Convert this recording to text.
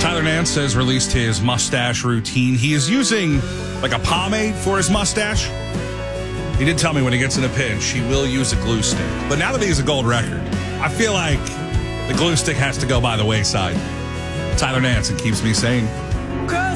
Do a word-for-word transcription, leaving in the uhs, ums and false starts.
Tyler Nance has released his mustache routine. He is using like a pomade for his mustache. He did tell me when he gets in a pinch, he will use a glue stick. But now that he has a gold record, I feel like the glue stick has to go by the wayside. Tyler Nance, it keeps me sane.